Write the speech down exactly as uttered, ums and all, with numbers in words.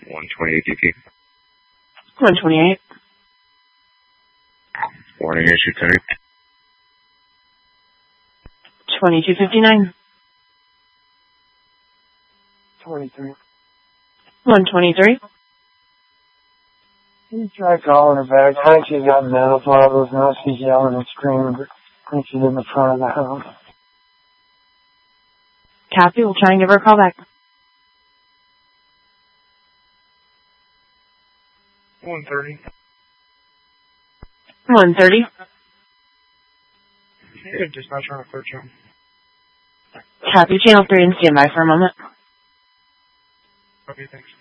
one twenty-eight D P. one twenty-eight. Warning issue type. twenty-two fifty-nine. twenty-three. one twenty-three. He's tried calling her back. I think she's got mental problems now. She's yelling and screaming, but I think she's in the front of the house. Copy, we'll try and give her a call back. one thirty. one thirty. Hey, dispatcher on a clear channel. Copy, channel three and stand by for a moment. Okay, thanks.